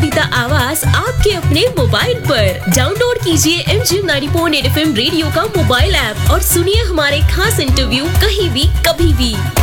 पसंदीदा आवाज आपके अपने मोबाइल पर। डाउनलोड कीजिए MGM 90.8 FM रेडियो का मोबाइल ऐप और सुनिए हमारे खास इंटरव्यू कहीं भी कभी भी।